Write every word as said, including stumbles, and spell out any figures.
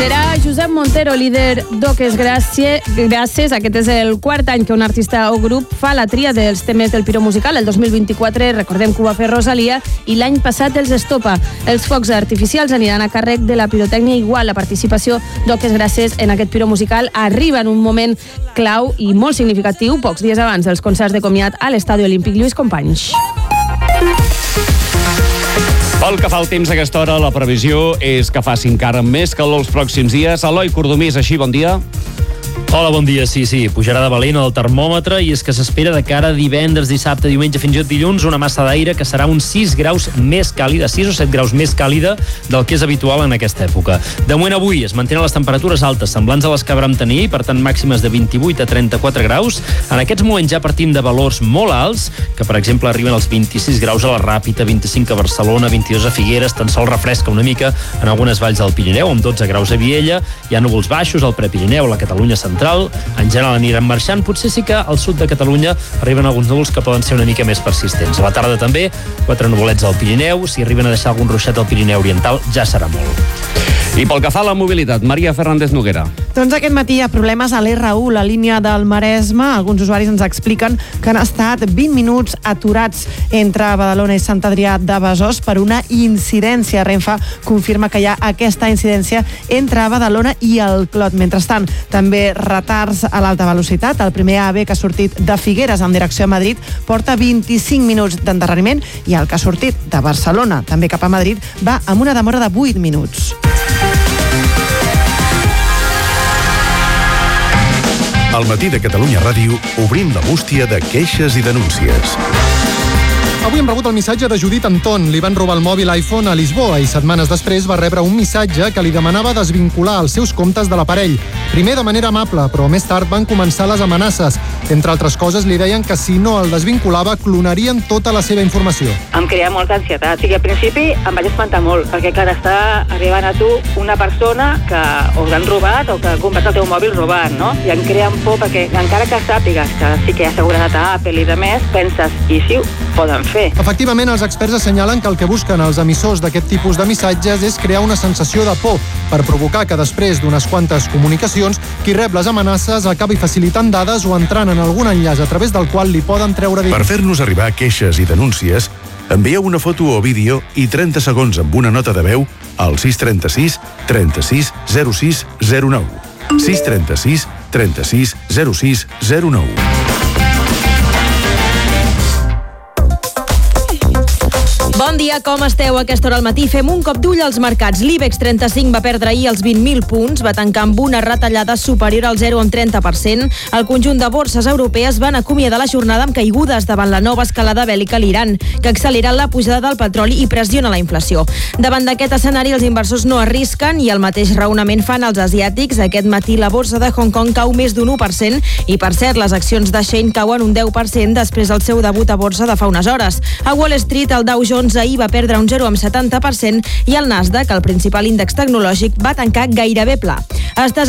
Serà Josep Montero, líder d'Oques Grasses. Aquest és el quart any que un artista o grup fa la tria dels temes del Piro Musical. El dos mil vint-i-quatre, recordem que ho va fer Rosalia, i l'any passat els Estopa. Els focs artificials aniran a càrrec de la pirotècnia. Igual la participació d'Oques Grasses en aquest Piro Musical arriba en un moment clau i molt significatiu, pocs dies abans dels concerts de comiat a l'Estadi Olímpic Lluís Companys. Pel que fa al temps a aquesta hora, la previsió és que faci encara més calor els pròxims dies. Eloi Cordomís, així, bon dia. Hola, bon dia. Sí, sí, pujarà de valent el termòmetre i és que s'espera de cara a divendres, dissabte, diumenge, fins i tot dilluns, una massa d'aire que serà uns sis graus més càlida, sis o set graus més càlida del que és habitual en aquesta època. De moment avui es mantenen les temperatures altes, semblants a les que vam tenir, per tant màximes de vint-i-vuit a trenta-quatre graus. En aquests moments ja partim de valors molt alts, que per exemple arriben als vint-i-sis graus a la Ràpita, vint-i-cinc a Barcelona, vint-i-dos a Figueres, tan sol refresca una mica en algunes valls del Pirineu, amb dotze graus a Viella, hi ha núvols baixos al Prepirineu, a la Catalunya central. En general aniran marxant, potser sí que al sud de Catalunya arriben alguns núvols que poden ser una mica més persistents. A la tarda també, quatre nuvolets al Pirineu, si arriben a deixar algun ruixat al Pirineu Oriental ja serà molt. I pel que fa a la mobilitat, Maria Fernández Noguera. Doncs aquest matí hi ha problemes a l'R u, la línia del Maresme. Alguns usuaris ens expliquen que han estat vint minuts aturats entre Badalona i Sant Adrià de Besòs per una incidència. Renfe confirma que hi ha aquesta incidència entre Badalona i el Clot. Mentrestant, també retards a l'alta velocitat. El primer A V que ha sortit de Figueres en direcció a Madrid porta vint-i-cinc minuts d'endarreriment i el que ha sortit de Barcelona, també cap a Madrid, va amb una demora de vuit minuts. Al matí de Catalunya Ràdio obrim la bústia de queixes i denúncies. Avui hem rebut el missatge de Judit Anton. Li van robar el mòbil iPhone a Lisboa i setmanes després va rebre un missatge que li demanava desvincular els seus comptes de l'aparell. Primer de manera amable, però més tard van començar les amenaces. Entre altres coses, li deien que si no el desvinculava, clonarien tota la seva informació. Em crea molta ansietat. O sigui, al principi em vaig espantar molt, perquè clar, està arribant a tu una persona que o l'han robat o que ha comprat el teu mòbil robant, no? I em crea por perquè encara que sàpigues que sí que hi ha seguretat a Apple i de més, penses, i si ho poden fer? Efectivament, els experts assenyalen que el que busquen els emissors d'aquest tipus de missatges és crear una sensació de por per provocar que després d'unes quantes comunicacions qui rep les amenaces acabi facilitant dades o entrant en algun enllaç a través del qual li poden treure... Per fer-nos arribar queixes i denúncies, envieu una foto o vídeo i trenta segons amb una nota de veu al sis trenta-sis trenta-sis zero sis zero nou. sis trenta-sis trenta-sis zero sis zero nou. Bon dia, com esteu? A aquesta hora al matí fem un cop d'ull als mercats. L'IBEX trenta-cinc va perdre ahir els vint mil punts, va tancar amb una retallada superior al zero coma trenta per cent. El conjunt de borses europees van acomiadar la jornada amb caigudes davant la nova escalada bèl·lica a l'Iran, que accelera la pujada del petroli i pressiona la inflació. Davant d'aquest escenari, els inversors no arrisquen i el mateix raonament fan els asiàtics. Aquest matí la borsa de Hong Kong cau més d'un u per cent i, per cert, les accions de Shein cauen un deu per cent després del seu debut a borsa de fa unes hores. A Wall Street, el Dow Jones ahir va perdre un zero coma setanta per cent i el Nasdaq, el principal índex tecnològic, va tancar gairebé pla. Estàs